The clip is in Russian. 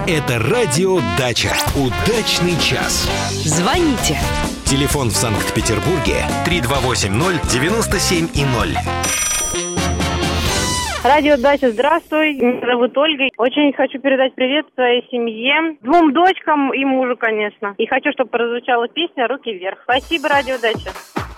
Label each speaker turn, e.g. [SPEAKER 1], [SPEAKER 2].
[SPEAKER 1] Это радио «Дача». Удачный час.
[SPEAKER 2] Звоните.
[SPEAKER 1] Телефон в Санкт-Петербурге 3280-97-0.
[SPEAKER 3] Радио «Дача», здравствуй. Меня зовут Ольга. Очень хочу передать привет своей семье, 2 дочкам и мужу, конечно. И хочу, чтобы прозвучала песня «Руки вверх». Спасибо, радио «Дача».